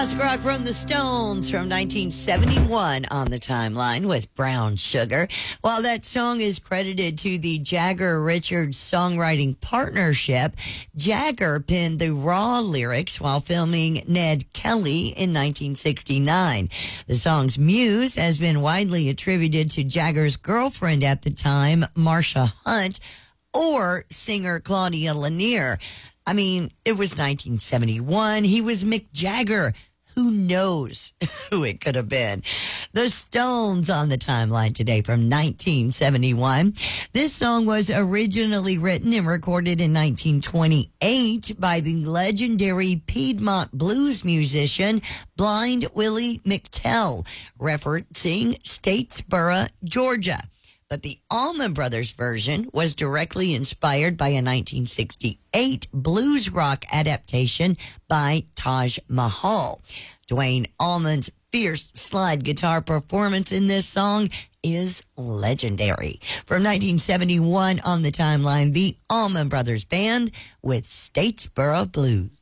Classic rock from the Stones from 1971 on the timeline with Brown Sugar. While that song is credited to the Jagger-Richards songwriting partnership, Jagger penned the raw lyrics while filming Ned Kelly in 1969. The song's muse has been widely attributed to Jagger's girlfriend at the time, Marsha Hunt, or singer Claudia Lanier. I mean, it was 1971. He was Mick Jagger. Who knows who it could have been? The Stones on the timeline today from 1971. This song was originally written and recorded in 1928 by the legendary Piedmont blues musician Blind Willie McTell, referencing Statesboro, Georgia. But the Allman Brothers version was directly inspired by a 1968 blues rock adaptation by Taj Mahal. Duane Allman's fierce slide guitar performance in this song is legendary. From 1971 on the timeline, the Allman Brothers Band with Statesboro Blues.